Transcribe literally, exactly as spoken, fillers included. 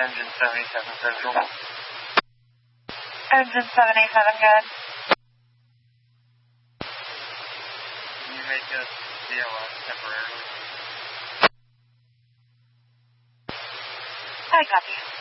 Engine seventy-seven Central. Engine seven eighty-seven, good. Can you make us C L S temporarily? I copy.